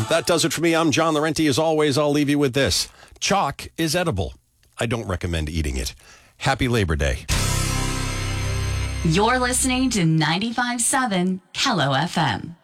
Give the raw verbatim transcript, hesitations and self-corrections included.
That does it for me. I'm John Laurenti. As always, I'll leave you with this. Chalk is edible. I don't recommend eating it. Happy Labor Day. You're listening to ninety-five point seven Hello F M.